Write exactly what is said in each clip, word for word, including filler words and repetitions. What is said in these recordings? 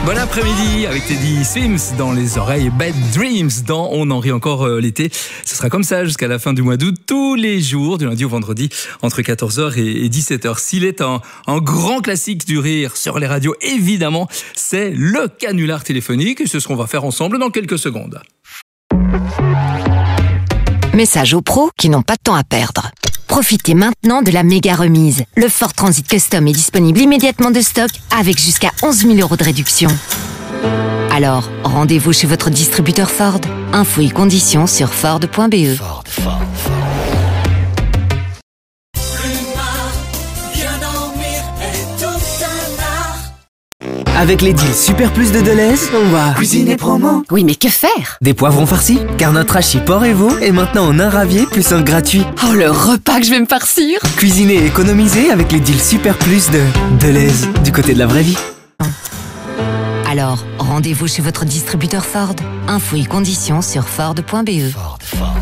Bon après-midi avec Teddy Swims dans les oreilles, Bad Dreams dans On en rit encore euh, l'été. Ce sera comme ça jusqu'à la fin du mois d'août, tous les jours, du lundi au vendredi, entre quatorze heures et dix-sept heures. S'il est un, un grand classique du rire sur les radios, évidemment, c'est le canular téléphonique. Et c'est ce qu'on va faire ensemble dans quelques secondes. Message aux pros qui n'ont pas de temps à perdre. Profitez maintenant de la méga remise. Le Ford Transit Custom est disponible immédiatement de stock avec jusqu'à onze mille euros de réduction. Alors, rendez-vous chez votre distributeur Ford. Infos et conditions sur ford point b e. Ford, Ford, Ford. Avec les deals Super Plus de Deleuze, on va cuisiner promo. Oui, mais que faire? Des poivrons farcis, car notre hachis porc et veau est maintenant en un ravier plus un gratuit. Oh, le repas que je vais me farcir! Cuisiner et économiser avec les deals Super Plus de Deleuze, du côté de la vraie vie. Alors, rendez-vous chez votre distributeur Ford. Infos et conditions sur ford point b e. Ford, Ford.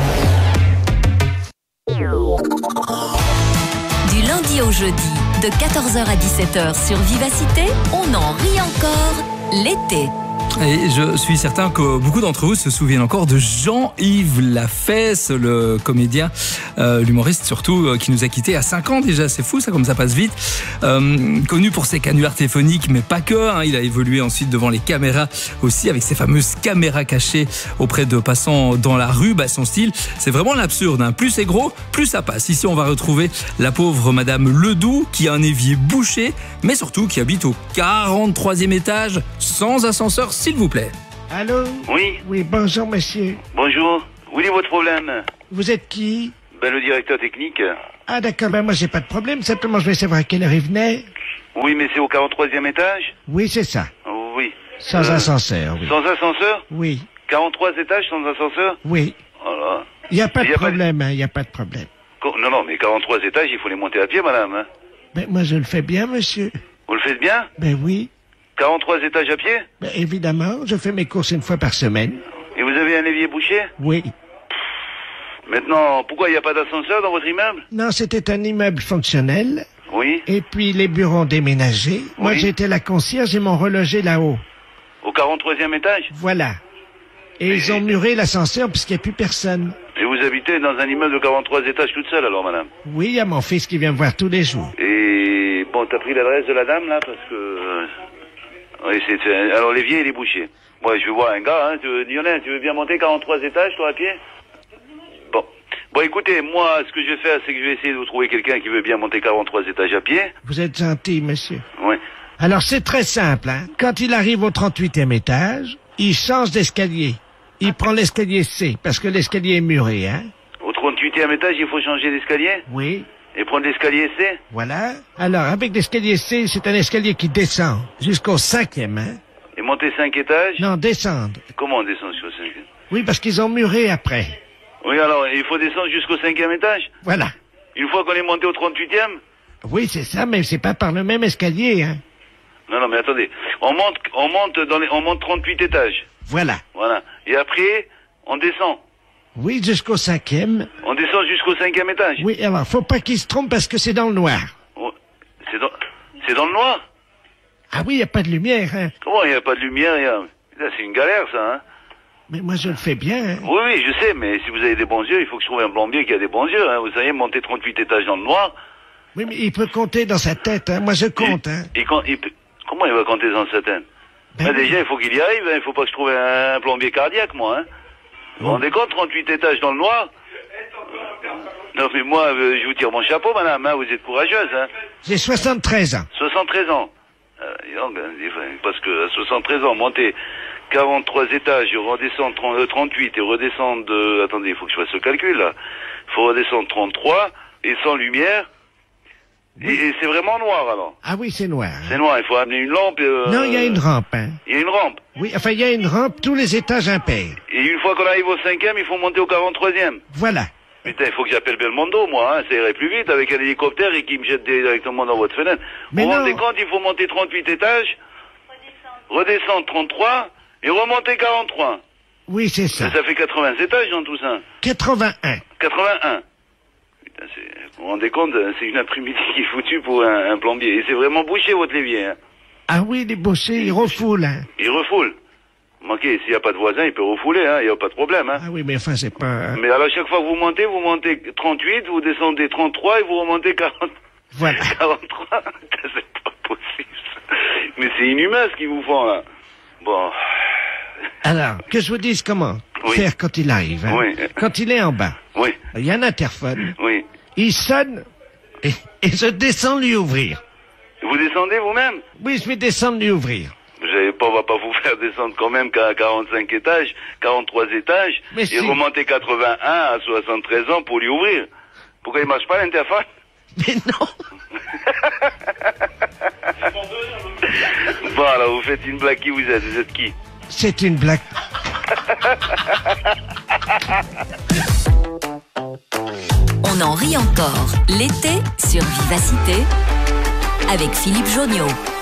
Du lundi au jeudi, de quatorze heures à dix-sept heures sur Vivacité, on en rit encore l'été. Et je suis certain que beaucoup d'entre vous se souviennent encore de Jean-Yves Lafesse, le comédien, euh, l'humoriste surtout, euh, qui nous a quittés à cinq ans déjà. C'est fou ça, comme ça passe vite. Euh, connu pour ses canulars téléphoniques, mais pas que. Hein, il a évolué ensuite devant les caméras aussi, avec ses fameuses caméras cachées auprès de passants dans la rue. Bah, son style, c'est vraiment l'absurde. Hein. Plus c'est gros, plus ça passe. Ici, on va retrouver la pauvre Madame Ledoux, qui a un évier bouché, mais surtout qui habite au quarante-troisième étage, sans ascenseur, s'il vous plaît. Allô? Oui. Oui, bonjour monsieur. Bonjour. Où est votre problème? Vous êtes qui? Ben, le directeur technique. Ah d'accord, ben moi j'ai pas de problème, simplement je voulais savoir à quelle heure il venait. Oui, mais c'est au quarante-troisième étage? Oui, c'est ça. Oui. Sans Euh, ascenseur, oui. Sans ascenseur? Oui, quarante-trois étages sans ascenseur? oui. Oh là. Il n'y a pas Il de y a pas de- problème, hein, il n'y a pas de problème. Co- Non, non, mais quarante-trois étages, il faut les monter à pied, madame. Hein. Ben moi je le fais bien, monsieur. Vous le faites bien? Ben oui. quarante-trois étages à pied? Ben évidemment, je fais mes courses une fois par semaine. Et vous avez un évier bouché? Oui. Maintenant, pourquoi il n'y a pas d'ascenseur dans votre immeuble? Non, c'était un immeuble fonctionnel. Oui. Et puis les bureaux ont déménagé. Moi Oui. j'étais la concierge et m'ont relogé là-haut. Au quarante-troisième étage? Voilà. Et ils ont muré l'ascenseur puisqu'il n'y a plus personne. Et vous habitez dans un immeuble de quarante-trois étages toute seule, alors, madame? Oui, il y a mon fils qui vient me voir tous les jours. Et bon, t'as pris l'adresse de la dame, là, parce que... euh, Oui, c'est... c'est- Alors, l'évier, il est bouché. Moi, je veux voir un gars, hein. Tu veux... Lionel, tu veux bien monter quarante-trois étages, toi, à pied? Bon. Bon, écoutez, moi, ce que je vais faire, c'est que je vais essayer de vous trouver quelqu'un qui veut bien monter quarante-trois étages à pied. Vous êtes gentil, monsieur. Oui. Alors, c'est très simple, hein. Quand il arrive au trente-huitième étage, il change d'escalier. Il prend l'escalier C, parce que l'escalier est muré, hein. Au trente-huitième étage, il faut changer d'escalier? Oui. Et prendre l'escalier C? Voilà. Alors, avec l'escalier C, c'est un escalier qui descend jusqu'au cinquième, hein. Et monter cinq étages? Non, descendre. Comment on descend jusqu'au cinquième? Oui, parce qu'ils ont muré après. Oui, alors, il faut descendre jusqu'au cinquième étage? Voilà. Une fois qu'on est monté au trente-huitième? Oui, c'est ça, mais c'est pas par le même escalier, hein. Non, non, mais attendez. On monte, on monte dans les, on monte trente-huit étages. Voilà. Voilà. Et après, on descend. Oui, jusqu'au cinquième. On descend jusqu'au cinquième étage. Oui, alors, faut pas qu'il se trompe parce que c'est dans le noir. Oh, c'est dans, c'est dans le noir? Ah oui, il n'y a pas de lumière, hein. Comment il n'y a pas de lumière? y a... Putain, c'est une galère, ça, hein. Mais moi, je le fais bien, hein. Oui, oui, je sais, mais si vous avez des bons yeux, il faut que je trouve un plombier qui a des bons yeux, hein. Vous savez, monter trente-huit étages dans le noir. Oui, mais il peut compter dans sa tête, hein. Moi, je compte, il, hein. il compte- il peut- Comment il va compter dans sa tête? Ben Ben, oui. déjà, il faut qu'il y arrive, hein. Il faut pas que je trouve un, un plombier cardiaque, moi, hein. Vous vous rendez compte, trente-huit étages dans le noir? Non, mais moi, euh, je vous tire mon chapeau, madame, hein. Vous êtes courageuse, hein. J'ai soixante-treize ans. soixante-treize ans. Euh, dis donc, hein, parce que à soixante-treize ans, monter quarante-trois étages, redescendre trente, euh, trente-huit et redescendre... euh, attendez, il faut que je fasse ce calcul, là. Il faut redescendre trente-trois et sans lumière. Et, et c'est vraiment noir, alors. Ah oui, c'est noir. hein. C'est noir, il faut amener une lampe. euh, Non, il y a une rampe, hein. Il y a une rampe. Oui, enfin, il y a une rampe, tous les étages impairs. Et une fois qu'on arrive au cinquième, il faut monter au quarante-troisième. Voilà. Putain, il faut que j'appelle Belmondo, moi, hein. Ça irait plus vite avec un hélicoptère et qui me jette directement dans votre fenêtre. Mais vous vous non. rendez compte, il faut monter trente-huit étages, redescendre trente-trois et remonter quarante-trois. Oui, c'est ça. Ça, ça fait quatre-vingts étages dans tout ça. quatre-vingt-un. quatre-vingt-un. Putain, c'est... Vous vous rendez compte, c'est une après-midi qui est foutue pour un, un plombier. Et c'est vraiment bouché, votre l'évier, hein. Ah oui, les bosser, ils refoulent. Hein. Ils refoulent. Manquez, s'il n'y a pas de voisin, il peut refouler, hein, il n'y a pas de problème. Hein. Ah oui, mais enfin, c'est pas... Mais alors, chaque fois que vous montez, vous montez trente-huit, vous descendez trente-trois et vous remontez quarante... Voilà. quarante-trois. C'est pas possible. Mais c'est inhumain ce qu'ils vous font, là. Bon... Alors, que je vous dise comment oui. faire quand il arrive. Hein. Oui. Quand il est en bas, oui. il y a un interphone. Oui. Il sonne et, et je descends lui ouvrir. Vous descendez vous-même? Oui, je vais descendre lui ouvrir. Vous savez pas, on va pas vous faire descendre quand même qu'à quarante-cinq étages, quarante-trois étages, Mais et si. remonter quatre-vingt-un à soixante-treize ans pour lui ouvrir. Pourquoi il marche pas l'interphone? Mais non. Bon, alors vous faites une blague, qui vous êtes? Vous êtes qui? C'est une blague. On en rit encore l'été sur Vivacité avec Philippe Jonniot.